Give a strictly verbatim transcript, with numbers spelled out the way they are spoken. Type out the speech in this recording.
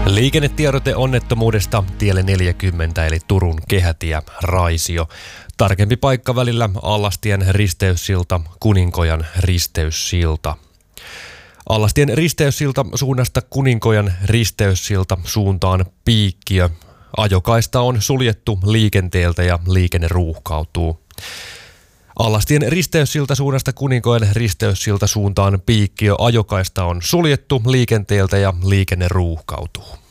Liikennetiedote onnettomuudesta tielle neljäkymmentä eli Turun kehätie Raisio. Tarkempi paikka välillä Allastien risteyssilta, Kuninkojan risteyssilta. Allastien risteyssilta suunnasta Kuninkojan risteyssilta suuntaan Piikkiö. Ajokaista on suljettu liikenteeltä ja liikenne ruuhkautuu. Allastien risteyssilta suunnasta Kuninkojan risteyssilta suuntaan Piikkiö. Ajokaista on suljettu liikenteeltä ja liikenne ruuhkautuu.